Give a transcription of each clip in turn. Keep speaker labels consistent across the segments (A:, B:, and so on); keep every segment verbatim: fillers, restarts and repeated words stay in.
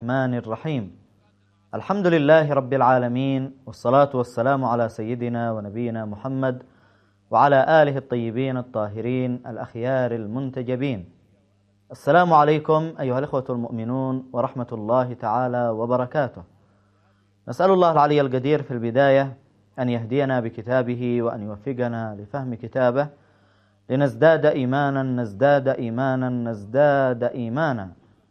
A: الرحمن الرحيم. الحمد لله رب العالمين، والصلاة والسلام على سيدنا ونبينا محمد وعلى آله الطيبين الطاهرين الأخيار المنتجبين. السلام عليكم أيها الإخوة المؤمنون ورحمة الله تعالى وبركاته. نسأل الله العلي القدير في البداية أن يهدينا بكتابه وأن يوفقنا لفهم كتابه لنزداد إيمانا نزداد إيمانا نزداد إيمانا.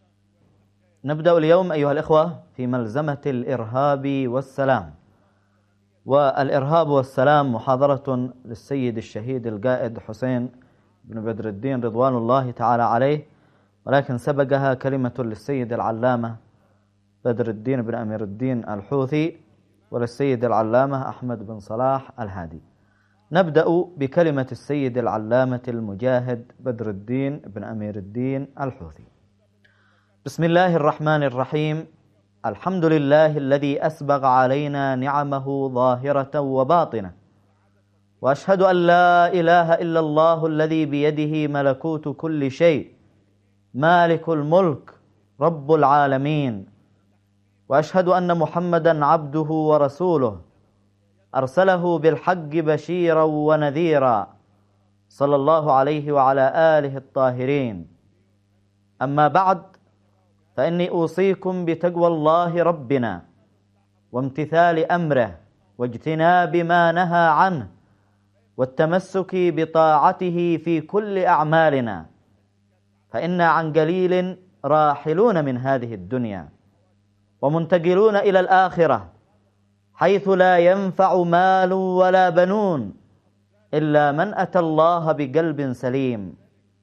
A: نبدأ اليوم أيها الإخوة في ملزمة الإرهاب والسلام. والإرهاب والسلام محاضرة للسيد الشهيد القائد حسين بن بدر الدين رضوان الله تعالى عليه، ولكن سبقها كلمة للسيد العلامة بدر الدين بن أمير الدين الحوثي وللسيد العلامة أحمد بن صلاح الهادي. نبدأ بكلمة السيد العلامة المجاهد بدر الدين بن أمير الدين الحوثي. بسم الله الرحمن الرحيم. الحمد لله الذي أسبغ علينا نعمه ظاهرة وباطنة، وأشهد أن لا إله إلا الله الذي بيده ملكوت كل شيء، مالك الملك، رب العالمين. وأشهد أن محمدا عبده ورسوله، أرسله بالحق بشيرا ونذيرا، صلى الله عليه وعلى آله الطاهرين. أما بعد، فإني أوصيكم بتقوى الله ربنا وامتثال أمره واجتناب ما نهى عنه والتمسك بطاعته في كل أعمالنا، فإنا عن قليل راحلون من هذه الدنيا ومنتقلون إلى الآخرة، حيث لا ينفع مال ولا بنون إلا من أتى الله بقلب سليم.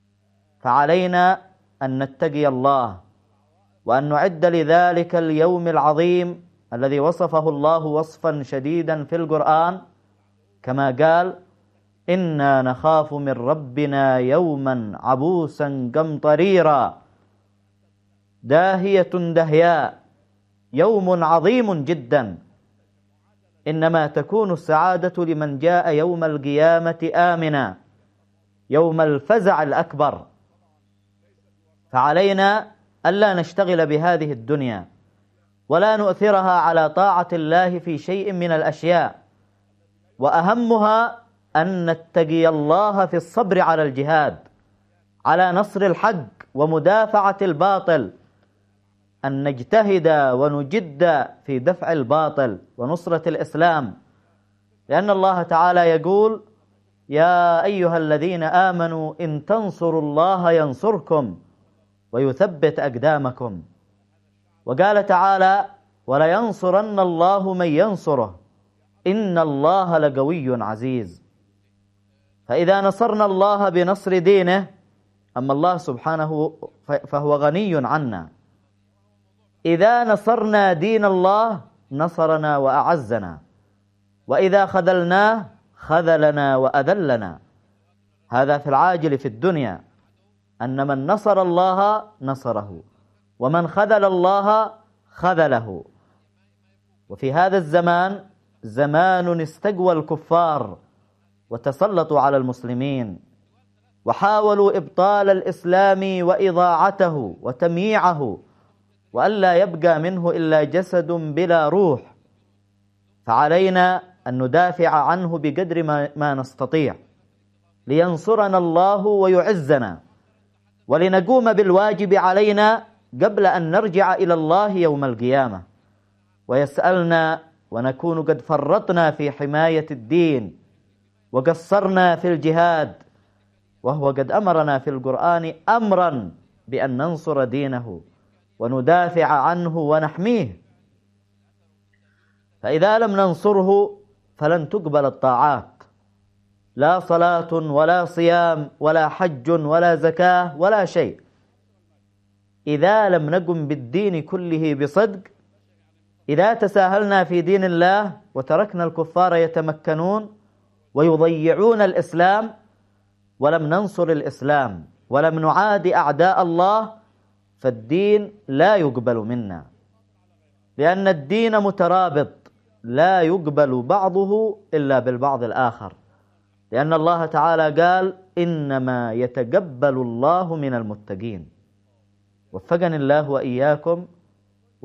A: فعلينا أن نتقي الله وأن نعد لذلك اليوم العظيم الذي وصفه الله وصفا شديدا في القرآن، كما قال: إنا نخاف من ربنا يوما عبوسا قمطريرا داهية دهياء، يوم عظيم جدا، إنما تكون السعادة لمن جاء يوم القيامة آمنا، يوم الفزع الأكبر. فعلينا ألا نشتغل بهذه الدنيا ولا نؤثرها على طاعة الله في شيء من الأشياء، وأهمها أن نتقي الله في الصبر على الجهاد، على نصر الحق ومدافعة الباطل، أن نجتهد ونجد في دفع الباطل ونصرة الإسلام، لأن الله تعالى يقول: يا أيها الذين آمنوا إن تنصروا الله ينصركم ويثبت أقدامكم. وقال تعالى: ولينصرن الله من ينصره إن الله لقوي عزيز. فإذا نصرنا الله بنصر دينه، أما الله سبحانه فهو غني عنا. إذا نصرنا دين الله نصرنا وأعزنا، وإذا خذلناه خذلنا وأذلنا. هذا في العاجل في الدنيا، أن من نصر الله نصره، ومن خذل الله خذله. وفي هذا الزمان زمان استقوى الكفار وتسلطوا على المسلمين، وحاولوا إبطال الإسلام وإضاعته وتمييعه، وألا يبقى منه إلا جسد بلا روح. فعلينا أن ندافع عنه بقدر ما, ما نستطيع، لينصرنا الله ويعزنا، ولنقوم بالواجب علينا قبل أن نرجع إلى الله يوم القيامة ويسألنا، ونكون قد فرطنا في حماية الدين وقصرنا في الجهاد، وهو قد أمرنا في القرآن أمرا بأن ننصر دينه وندافع عنه ونحميه. فإذا لم ننصره فلن تقبل الطاعات، لا صلاة ولا صيام ولا حج ولا زكاة ولا شيء. إذا لم نقم بالدين كله بصدق، إذا تساهلنا في دين الله وتركنا الكفار يتمكنون ويضيعون الإسلام، ولم ننصر الإسلام ولم نعادي أعداء الله، فالدين لا يقبل منا، لأن الدين مترابط، لا يقبل بعضه إلا بالبعض الآخر، لأن الله تعالى قال: إنما يتقبل الله من المتقين. وفقني الله وإياكم